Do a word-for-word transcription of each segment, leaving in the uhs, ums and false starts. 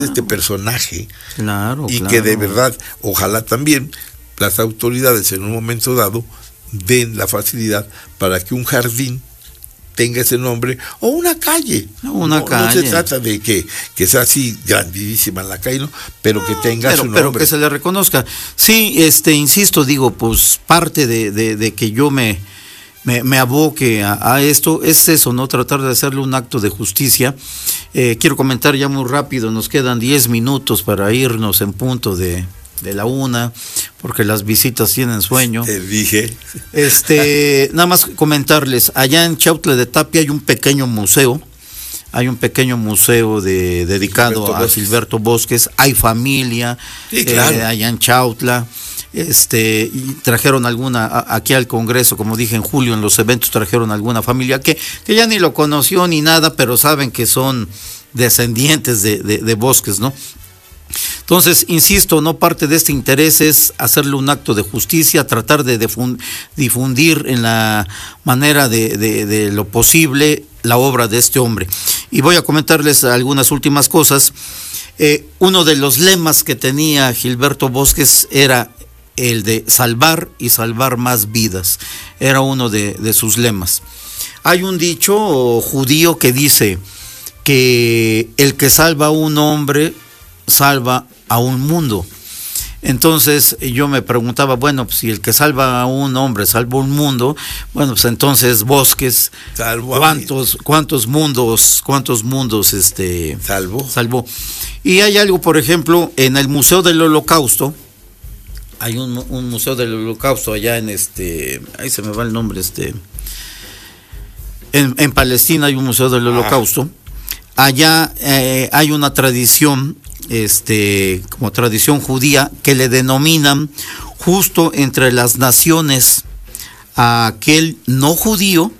este personaje, claro, y claro. que de verdad, ojalá también las autoridades en un momento dado den la facilidad para que un jardín tenga ese nombre, o una calle. No, una no, calle. no se trata de que, que sea así grandísima la calle, ¿no? Pero que tenga pero, su nombre. pero que se le reconozca. Sí, este, insisto, digo, pues parte de, de, de que yo me, me, me aboque a, a esto es eso, ¿no? Tratar de hacerle un acto de justicia. Eh, quiero comentar ya muy rápido, nos quedan diez minutos para irnos en punto de, de la una, porque las visitas tienen sueño. Te dije. Este, nada más comentarles, allá en Chautla de Tapia hay un pequeño museo, hay un pequeño museo de, dedicado Gilberto a Bosques. Gilberto Bosques, hay familia, sí, claro. eh, allá en Chautla, este, y trajeron alguna, a, aquí al Congreso, como dije en julio en los eventos, trajeron alguna familia que, que ya ni lo conoció ni nada, pero saben que son descendientes de, de, de Bosques, ¿no? Entonces, insisto, no parte de este interés es hacerle un acto de justicia, tratar de difundir en la manera de, de, de lo posible la obra de este hombre. Y voy a comentarles algunas últimas cosas. Eh, uno de los lemas que tenía Gilberto Bosques era el de salvar y salvar más vidas. Era uno de, de sus lemas. Hay un dicho judío que dice que el que salva a un hombre salva a un mundo. Entonces yo me preguntaba, bueno, pues si el que salva a un hombre salva un mundo, bueno, pues entonces Bosques, salvo cuántos cuántos mundos, cuántos mundos este salvó. salvó. Y hay algo, por ejemplo, en el Museo del Holocausto, hay un, un museo del Holocausto allá en este, ahí se me va el nombre, este, en, en Palestina hay un museo del Holocausto. Ah. Allá eh, hay una tradición, este, como tradición judía, que le denominan justo entre las naciones a aquel no judío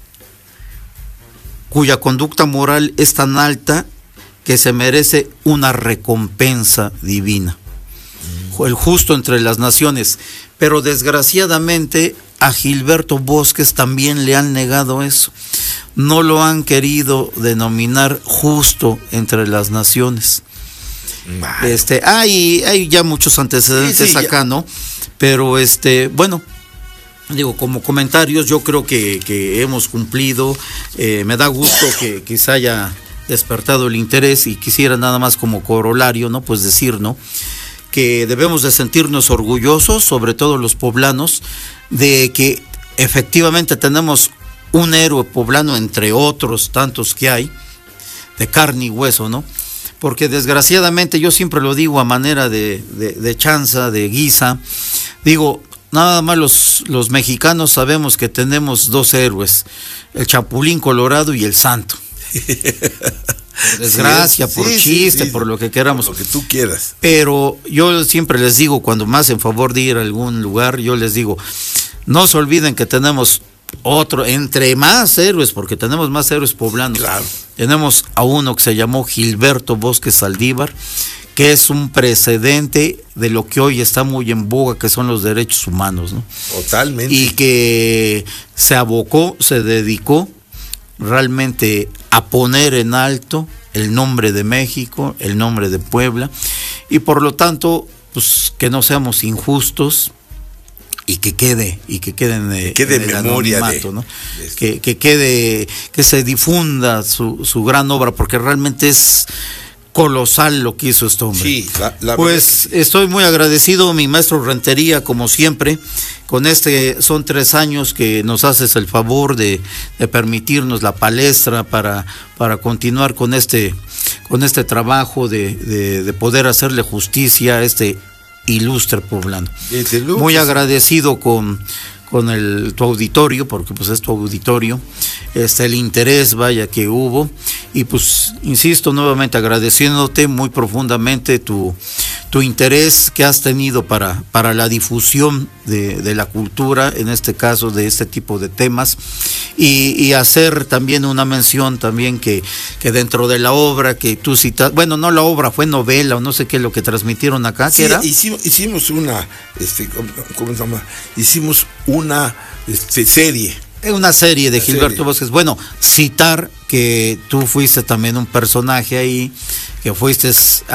cuya conducta moral es tan alta que se merece una recompensa divina. El justo entre las naciones. Pero desgraciadamente a Gilberto Bosques también le han negado eso. No lo han querido denominar justo entre las naciones. Vale. Este, hay, hay ya muchos antecedentes sí, sí, acá, ya. ¿no? Pero este, bueno, digo, como comentarios, yo creo que, que hemos cumplido. Eh, me da gusto que, que se haya despertado el interés, y quisiera nada más como corolario, ¿no? Pues decir, ¿no? Que debemos de sentirnos orgullosos, sobre todo los poblanos, de que efectivamente tenemos un héroe poblano entre otros tantos que hay, de carne y hueso, ¿no? Porque desgraciadamente, yo siempre lo digo a manera de, de, de chanza, de guisa, digo, nada más los, los mexicanos sabemos que tenemos dos héroes, el Chapulín Colorado y el Santo. Por desgracia, sí, por sí, chiste, sí, sí, por lo que queramos. Por lo que tú quieras. Pero yo siempre les digo, cuando me hacen favor de ir a algún lugar, yo les digo, no se olviden que tenemos otro, entre más héroes, porque tenemos más héroes poblanos. Claro. Tenemos a uno que se llamó Gilberto Bosques Saldívar, que es un precedente de lo que hoy está muy en boga, que son los derechos humanos, ¿no? Totalmente. Y que se abocó, se dedicó realmente a poner en alto el nombre de México, el nombre de Puebla, y por lo tanto, pues que no seamos injustos y que quede, y que quede en, que quede en el memoria anonimato, de, ¿no? de que, que quede, que se difunda su, su gran obra, porque realmente es colosal lo que hizo este hombre. Sí, la, la pues verdad. Estoy muy agradecido, mi maestro Rentería, como siempre, con este, son tres años que nos haces el favor de, de permitirnos la palestra para, para continuar con este, con este trabajo de, de, de poder hacerle justicia a este ilustre poblano. Muy agradecido con, con el, tu auditorio, porque pues es tu auditorio, este, el interés, vaya, que hubo, y pues insisto nuevamente agradeciéndote muy profundamente tu, tu interés que has tenido para, para la difusión de, de la cultura, en este caso de este tipo de temas, y, y hacer también una mención también que, que dentro de la obra que tú citas, bueno, no la obra, fue novela o no sé qué lo que transmitieron acá, sí, ¿qué era? Hicimos, hicimos una, este, ¿cómo se llama? Hicimos una este, serie. Una serie de Gilberto Bosques. Bueno, citar que tú fuiste también un personaje ahí, que fuiste